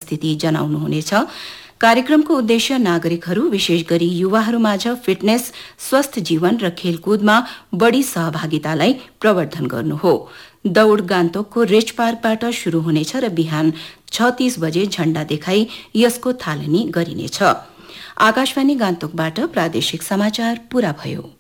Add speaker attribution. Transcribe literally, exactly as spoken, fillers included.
Speaker 1: उपस्थिति जनाउनुहुनेछ। कार्यक्रमको उद्देश्य नागरिकहरू विशेष गरी युवाहरूमाझ फिटनेस, स्वस्थ जीवन र खेलकुदमा बढ़ी सहभागितालाई प्रवर्धन गर्नु हो। दौड़ गान्तोकको रेच पार्कबाट शुरू हुनेछ र बिहान छ तीस बजे झण्डा देखाई यसको थालनी गरिनेछ। आकाशवाणी गान्तोकबाट प्रादेशिक समाचार पूरा भयो।